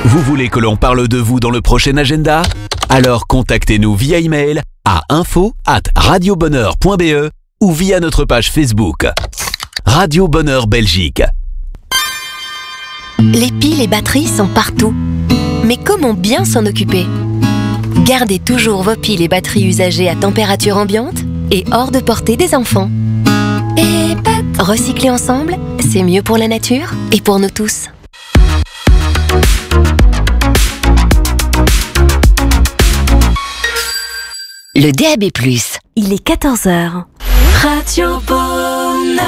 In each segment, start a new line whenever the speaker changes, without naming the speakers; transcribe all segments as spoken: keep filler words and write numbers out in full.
Vous voulez que l'on parle de vous dans le prochain agenda ? Alors contactez-nous via email à info arobase radiobonheur point b e ou via notre page Facebook. Radio Bonheur Belgique.
Les piles et batteries sont partout. Mais comment bien s'en occuper ? Gardez toujours vos piles et batteries usagées à température ambiante et hors de portée des enfants. Et pat, recycler ensemble, c'est mieux pour la nature et pour nous tous. Le D A B plus. Il est quatorze heures. Radio Bonheur.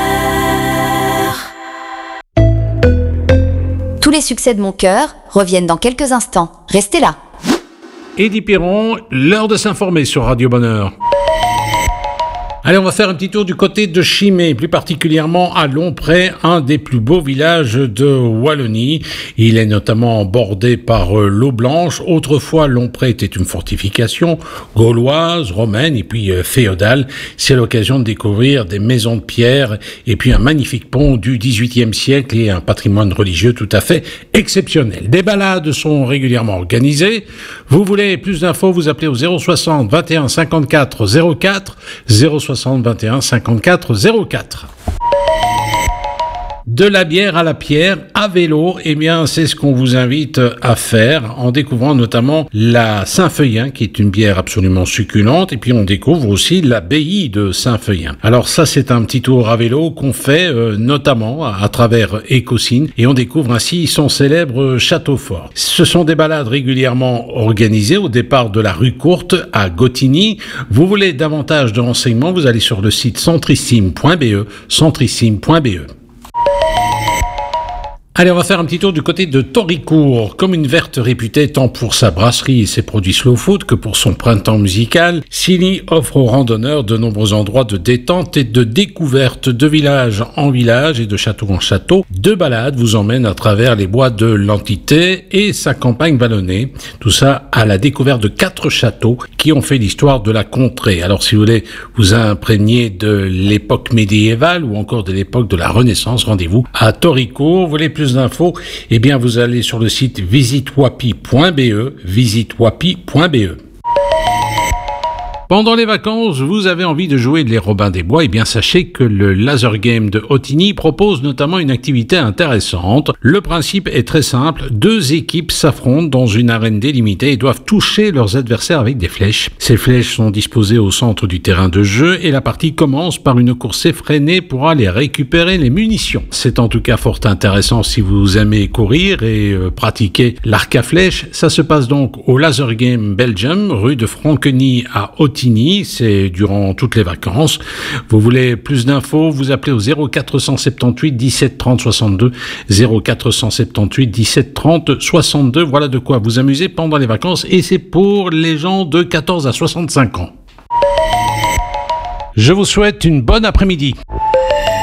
Tous les succès de mon cœur reviennent dans quelques instants. Restez là.
Eddie Piron, l'heure de s'informer sur Radio Bonheur. Allez, on va faire un petit tour du côté de Chimay, plus particulièrement à Lomprey, un des plus beaux villages de Wallonie. Il est notamment bordé par euh, l'eau blanche. Autrefois, Lomprey était une fortification gauloise, romaine et puis euh, féodale. C'est l'occasion de découvrir des maisons de pierre et puis un magnifique pont du dix-huitième siècle et un patrimoine religieux tout à fait exceptionnel. Des balades sont régulièrement organisées. Vous voulez plus d'infos, vous appelez au zéro soixante vingt et un cinquante-quatre zéro quatre, zéro soixante vingt et un cinquante-quatre zéro quatre. De la bière à la pierre, à vélo, eh bien, c'est ce qu'on vous invite à faire en découvrant notamment la Saint-Feuillin, qui est une bière absolument succulente, et puis on découvre aussi l'abbaye de Saint-Feuillin. Alors ça, c'est un petit tour à vélo qu'on fait euh, notamment à, à travers Écosine, et on découvre ainsi son célèbre château fort. Ce sont des balades régulièrement organisées au départ de la rue Courte à Gottigny. Vous voulez davantage de renseignements, vous allez sur le site centrissime point b e, centrissime point b e. Allez, on va faire un petit tour du côté de Toricourt. Commune verte réputée tant pour sa brasserie et ses produits slow food que pour son printemps musical, Silly offre aux randonneurs de nombreux endroits de détente et de découverte de village en village et de château en château. Deux balades vous emmènent à travers les bois de l'Entité et sa campagne vallonnée. Tout ça à la découverte de quatre châteaux qui ont fait l'histoire de la contrée. Alors si vous voulez vous imprégner de l'époque médiévale ou encore de l'époque de la Renaissance, rendez-vous à Toricourt. Vous voulez plus d'infos, eh bien vous allez sur le site visite wapi point b e, visite wapi point b e. Pendant les vacances, vous avez envie de jouer les Robins des Bois, et eh bien sachez que le Laser Game de Ottigny propose notamment une activité intéressante. Le principe est très simple, deux équipes s'affrontent dans une arène délimitée et doivent toucher leurs adversaires avec des flèches. Ces flèches sont disposées au centre du terrain de jeu et la partie commence par une course effrénée pour aller récupérer les munitions. C'est en tout cas fort intéressant si vous aimez courir et euh, pratiquer l'arc à flèches. Ça se passe donc au Laser Game Belgium, rue de Franqueny à Ottigny. C'est durant toutes les vacances. Vous voulez plus d'infos, vous appelez au zéro quatre cent soixante-dix-huit dix-sept trente soixante-deux, zéro quatre cent soixante-dix-huit dix-sept trente soixante-deux. Voilà de quoi vous amuser pendant les vacances et c'est pour les gens de quatorze à soixante-cinq ans. Je vous souhaite une bonne après-midi.